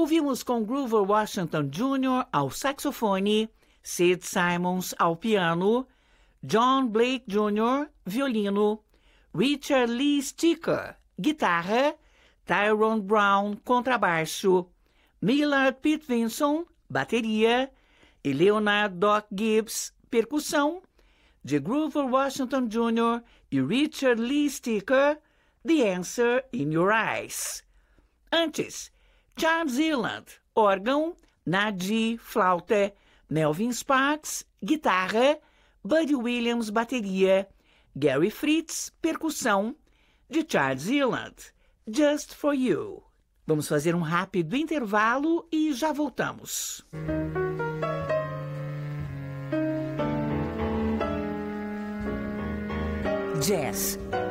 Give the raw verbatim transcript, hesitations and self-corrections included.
Ouvimos com Grover Washington Júnior ao saxofone, Sid Simons ao piano, John Blake Júnior, violino, Richard Lee Sticker, guitarra, Tyrone Brown, contrabaixo, Millard Pete Vinson, bateria, e Leonard Doc Gibbs, percussão, de Grover Washington Júnior e Richard Lee Sticker, The Answer in Your Eyes. Antes, Charles Eland, órgão, Naji, flauta, Melvin Sparks, guitarra, Buddy Williams, bateria, Gary Fritz, percussão, de Charles Eland, Just For You. Vamos fazer um rápido intervalo e já voltamos. Jazz